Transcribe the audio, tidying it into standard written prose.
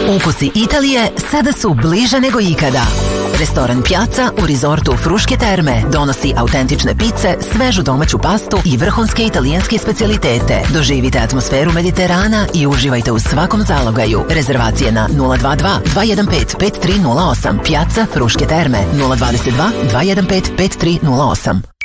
Ukusi Italije sada su bliže nego ikada. Restoran Piazza u Resortu Fruške Terme donosi autentične pice, svežu domaću pastu i vrhunske italijanske specijalitete. Doživite atmosferu Mediterana i uživajte u svakom zalogaju. Rezervacije na 022 215 5308. Piazza Fruške Terme 022 215 5308.